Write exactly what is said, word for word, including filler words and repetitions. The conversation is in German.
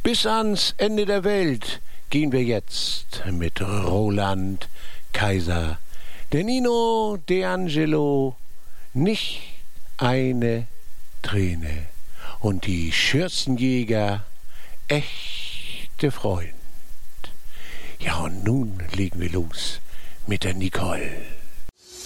Bis ans Ende der Welt gehen wir jetzt mit Roland Kaiser. Der Nino D'Angelo, nicht eine Träne. Und die Schürzenjäger, echte Freund. Ja, und nun legen wir los mit der Nicole.